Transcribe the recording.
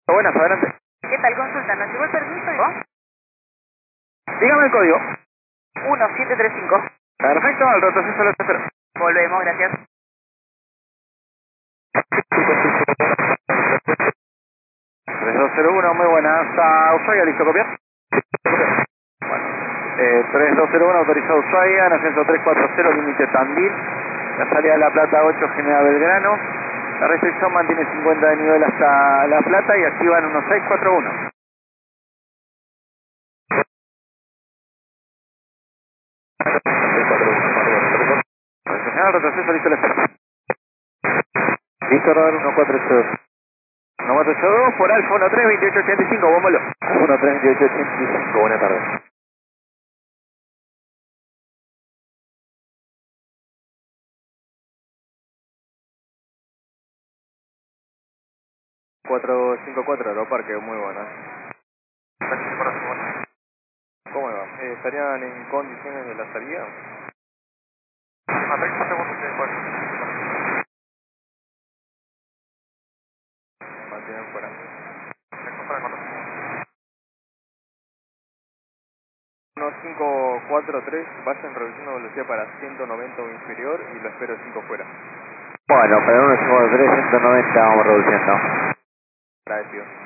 Buenas, adelante. ¿Qué tal? Consulta, ¿nos llegó el permiso? ¿Llegó? Dígame el código. 1735. Perfecto, al retroceso lo espero. Volvemos, gracias. 3201, muy buenas. ¿A Ushuaia, listo copiar? Bueno, 3201, autorizado Ushuaia, en ascenso 340, límite Tandil. La salida de La Plata 8, General Belgrano. La restricción mantiene 50 de nivel hasta La Plata y activan 1641. Señor, retroceso, listo, le espero. Listo, Rodar 1482. 1482 por Alfa 132885, bómbolo. 132885, buenas tardes. 454, Aeroparque, muy buenas. ¿Cómo va? ¿Estarían en condiciones de la salida? A 30 segundos después. Mantienen fuera. 1543, vayan reduciendo velocidad para 190 o inferior y lo espero 5 fuera. Bueno, para 153, 190 vamos reduciendo. Gracias.